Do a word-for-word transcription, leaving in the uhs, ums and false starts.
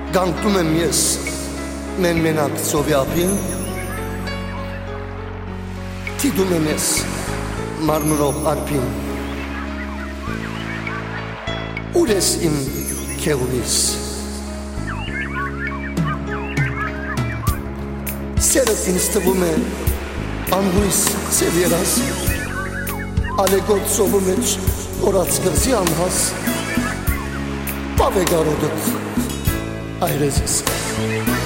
Գանկում եմ ես մեն մենակ ծովի ափին, թիդում եմ ես մարմրող արփին, ուր ես իմ քեղուրիս, սերդ ինձ թվում է անհույս ծև երաս, ալեգոտ ծովու մեջ օրած կղզի անհաս, պավ է գարոդդ այրեզիս